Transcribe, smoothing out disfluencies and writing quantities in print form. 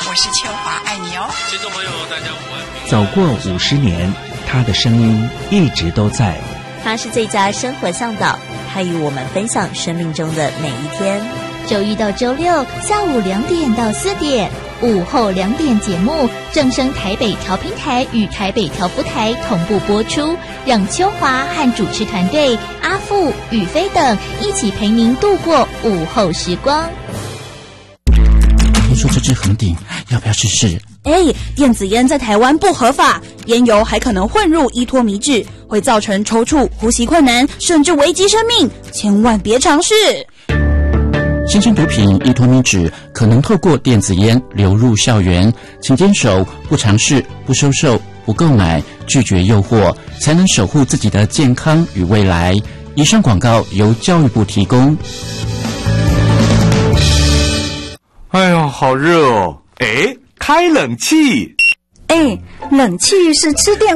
我是秋华，爱你哦。 听众朋友大家午安。 走过50年，他的声音一直都在。 他是最佳生活向导，他与我们分享生命中的每一天。 周一到周六下午2点到4点，午后2点节目正声台北调频台与台北调布台同步播出，让秋华和主持团队阿富、宇飞等一起陪您度过午后时光。 听说这支横顶，要不要试试？ 电子烟在台湾不合法，烟油还可能混入依托米脂，会造成抽搐、呼吸困难，甚至危及生命，千万别尝试。 新型毒品依托米脂可能透过电子烟流入校园，请坚守不尝试、不收受、不购买、拒绝诱惑，才能守护自己的健康与未来。以上广告由教育部提供。 哎呦，好热哦！开冷气。 冷气是吃电